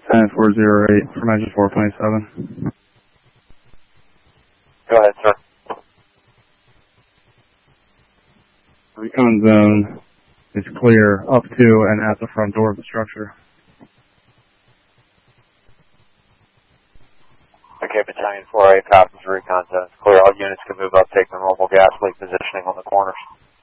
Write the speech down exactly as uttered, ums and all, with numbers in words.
ten four zero eight from engine four twenty-seven. Go ahead, sir. Recon zone is clear up to and at the front door of the structure. Okay, Battalion four A, copies recon zone. Clear. All units can move up, take the normal gas leak positioning on the corners.